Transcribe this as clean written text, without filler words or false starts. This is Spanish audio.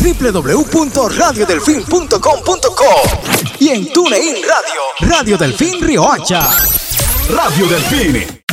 www.radiodelfin.com.co y en TuneIn Radio, Radio Delfín Riohacha. Radio Delfín,